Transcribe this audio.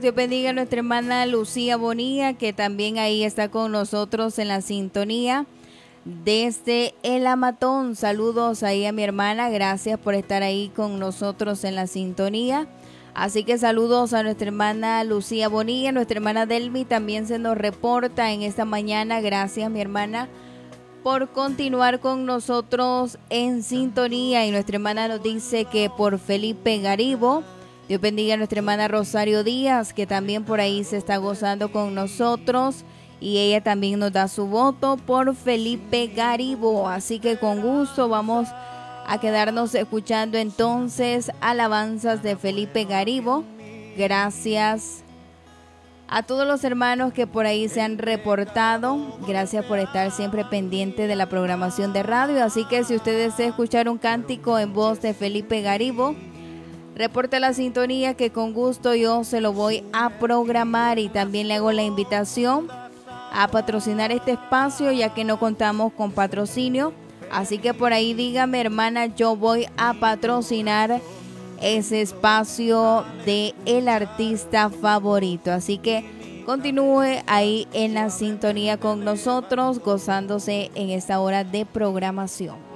Dios bendiga a nuestra hermana Lucía Bonilla, que también ahí está con nosotros en la sintonía desde El Amatón. Saludos ahí a mi hermana, gracias por estar ahí con nosotros en la sintonía. Así que saludos a nuestra hermana Lucía Bonilla, nuestra hermana Delmi también se nos reporta en esta mañana. Gracias mi hermana por continuar con nosotros en sintonía. Y nuestra hermana nos dice que por Felipe Garibo. Dios bendiga a nuestra hermana Rosario Díaz, que también por ahí se está gozando con nosotros. Y ella también nos da su voto por Felipe Garibo. Así que con gusto vamos a quedarnos escuchando entonces alabanzas de Felipe Garibo. Gracias a todos los hermanos que por ahí se han reportado. Gracias por estar siempre pendiente de la programación de radio. Así que si usted desea escuchar un cántico en voz de Felipe Garibo, reporte la sintonía que con gusto yo se lo voy a programar. Y también le hago la invitación a patrocinar este espacio, ya que no contamos con patrocinio. Así que por ahí dígame, hermana, yo voy a patrocinar ese espacio de el artista favorito. Así que continúe ahí en la sintonía con nosotros, gozándose en esta hora de programación.